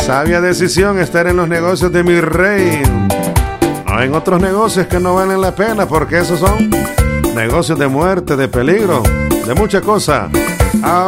Sabia decisión estar en los negocios de mi rey, no en otros negocios que no valen la pena, porque esos son negocios de muerte, de peligro, de mucha cosa.